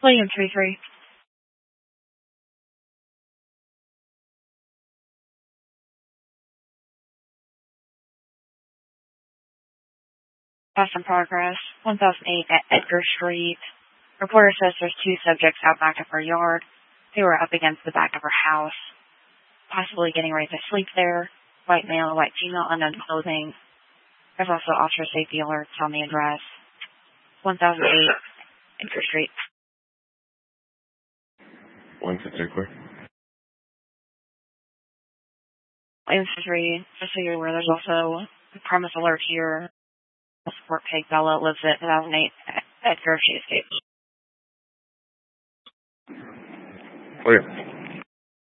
William 33. Past in progress. 1008 at Edgar Street. Reporter says there's two subjects out back of her yard. They were up against the back of her house, possibly getting ready to sleep there. White male, white female, unknown clothing. There's also officer safety alerts on the address. 1008 Edgar Street. 153 clear. William 33, just so you're aware, there's also a premise alert here. Support pig Bella lives at 2008 Edgar. She escaped. Clear.